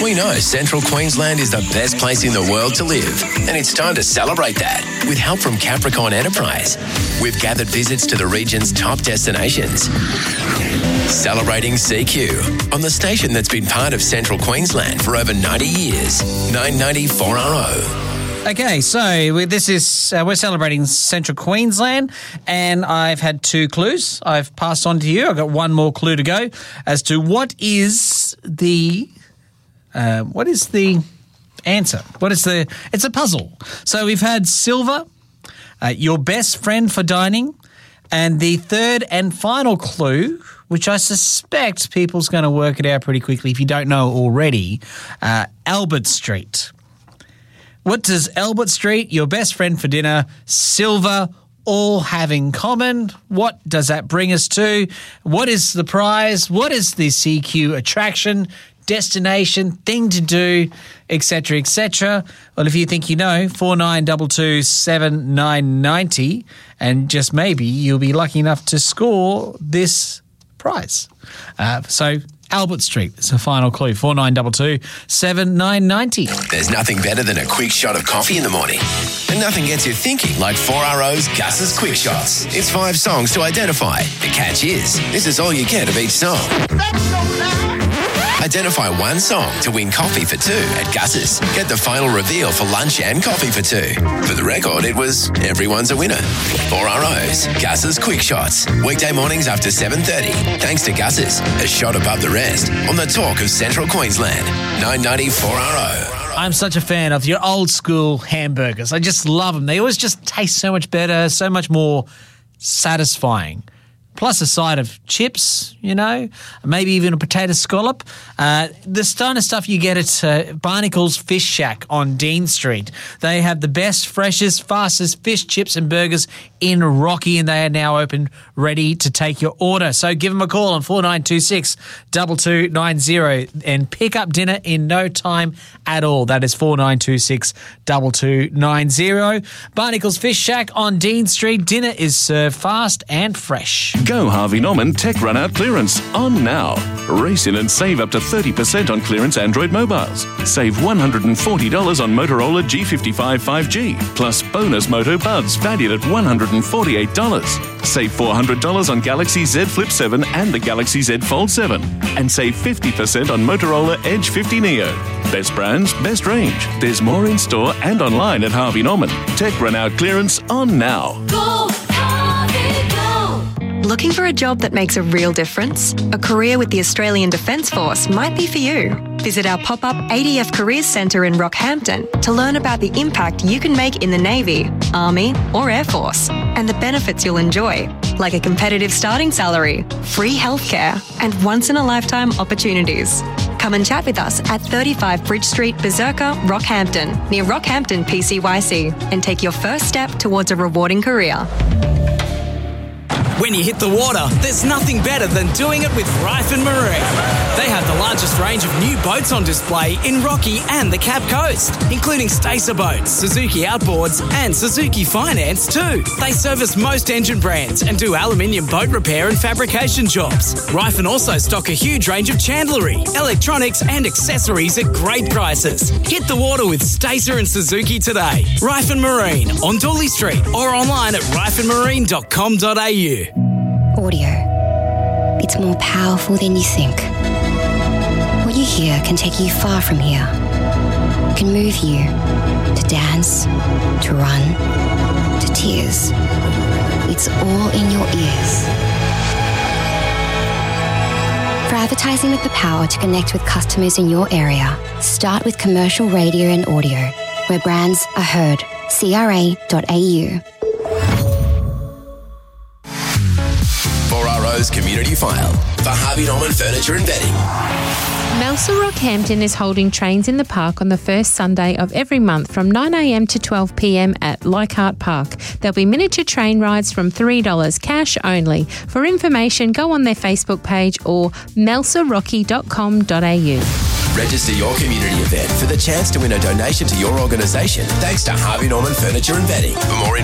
We know Central Queensland is the best place in the world to live, and it's time to celebrate that with help from Capricorn Enterprise. We've gathered visits to the region's top destinations. Celebrating CQ on the station that's been part of Central Queensland for over 90 years. 990 4RO. Okay, so we're celebrating Central Queensland, and I've had 2 clues I've passed on to you. I've got one more clue to go as to what is the answer. It's a puzzle. So we've had silver, your best friend for dining, and the third and final clue, which I suspect people's going to work it out pretty quickly if you don't know already, Albert Street. What does Albert Street, your best friend for dinner, silver, all have in common? What does that bring us to? What is the prize? What is the CQ attraction, destination, thing to do, etc., etc.? Well, if you think you know, 4922 7990, and just maybe you'll be lucky enough to score this prize. So Albert Street is a final clue, 4922 7990. There's nothing better than a quick shot of coffee in the morning. And nothing gets you thinking like 4RO's Gus's Quick Shots. It's 5 songs to identify. The catch is, this is all you get of each song. Identify one song to win coffee for 2 at Gus's. Get the final reveal for lunch and coffee for 2. For the record, it was everyone's a winner. 4RO's Gus's Quick Shots. Weekday mornings after 7:30. Thanks to Gus's, a shot above the rest on the talk of Central Queensland. 990 4RO. I'm such a fan of your old school hamburgers. I just love them. They always just taste so much better, so much more satisfying. Plus a side of chips, you know, maybe even a potato scallop. The kind of stuff you get at Barnacle's Fish Shack on Dean Street. They have the best, freshest, fastest fish chips and burgers in Rocky, and they are now open, ready to take your order. So give them a call on 4926 2290 and pick up dinner in no time at all. That is 4926 2290. Barnacle's Fish Shack on Dean Street. Dinner is served fast and fresh. Go Harvey Norman Tech Run Out Clearance on now. Race in and save up to 30% on clearance Android mobiles. Save $140 on Motorola G55 5G, plus bonus Moto Buds valued at $148. Save $400 on Galaxy Z Flip 7 and the Galaxy Z Fold 7. And save 50% on Motorola Edge 50 Neo. Best brands, best range. There's more in store and online at Harvey Norman. Tech Run Out Clearance on now. Go, Harvey, go! Looking for a job that makes a real difference? A career with the Australian Defence Force might be for you. Visit our pop-up ADF Careers Centre in Rockhampton to learn about the impact you can make in the Navy, Army or Air Force, and the benefits you'll enjoy, like a competitive starting salary, free healthcare, and once-in-a-lifetime opportunities. Come and chat with us at 35 Bridge Street, Berserker, Rockhampton, near Rockhampton PCYC, and take your first step towards a rewarding career. When you hit the water, there's nothing better than doing it with Ryford Marine. They have the largest range of new boats on display in Rocky and the Cape Coast, including Stacer boats, Suzuki outboards, and Suzuki Finance too. They service most engine brands and do aluminium boat repair and fabrication jobs. Ryford also stock a huge range of chandlery, electronics, and accessories at great prices. Hit the water with Stacer and Suzuki today. Ryford Marine on Dooley Street or online at ryfordmarine.com.au. Audio. It's more powerful than you think. What you hear can take you far from here. Can move you to dance, to run, to tears. It's all in your ears. For advertising with the power to connect with customers in your area, start with commercial radio and audio, where brands are heard. CRA.au. 4RO's Community File for Harvey Norman Furniture and Bedding. Melsa Rockhampton is holding Trains in the Park on the first Sunday of every month from 9am to 12pm at Leichhardt Park. There'll be miniature train rides from $3, cash only. For information, go on their Facebook page or melsarocky.com.au. Register your community event for the chance to win a donation to your organisation thanks to Harvey Norman Furniture and Bedding. For more